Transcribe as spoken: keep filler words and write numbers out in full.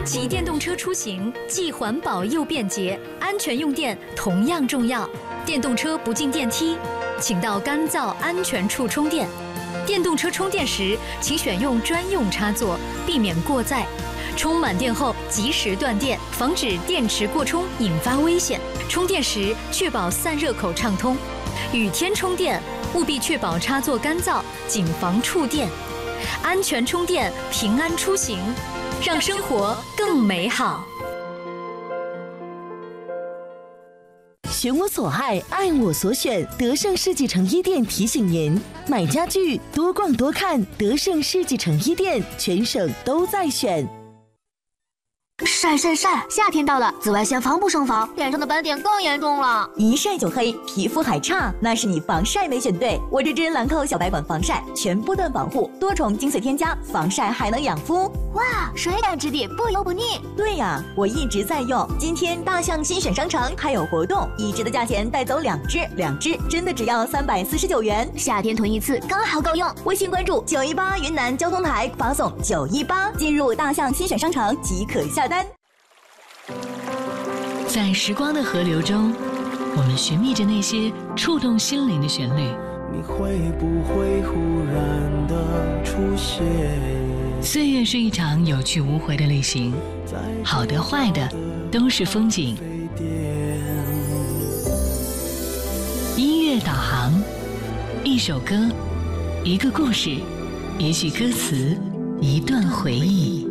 骑电动车出行既环保又便捷，安全用电同样重要。电动车不进电梯，请到干燥安全处充电。电动车充电时，请选用专用插座，避免过载。充满电后及时断电，防止电池过充引发危险。充电时确保散热口畅通。雨天充电务必确保插座干燥，谨防触电。安全充电，平安出行，让生活更美好。 选我所爱，爱我所选。德胜世纪城一店提醒您：买家具多逛多看，德胜世纪城一店，全省都在选。 晒晒晒！夏天到了，紫外线防不胜防，脸上的斑点更严重了。 一晒就黑，皮肤还差，那是你防晒没选对。我这支兰蔻小白管防晒，全波段防护，多重精粹添加，防晒还能养肤。 哇，水感质地，不油不腻。 对呀，我一直在用。今天大象新选商城还有活动，一支的价钱带走两支，两支真的只要三百四十九元。 夏天囤一次刚好够用。 微信关注九一八云南交通台，发送九一八进入大象新选商城即可下单。 在时光的河流中，我们寻觅着那些触动心灵的旋律。 你会不会忽然的出现？ 岁月是一场有去无回的旅行，好的坏的都是风景。音乐导航，一首歌，一个故事，也许歌词，一段回忆。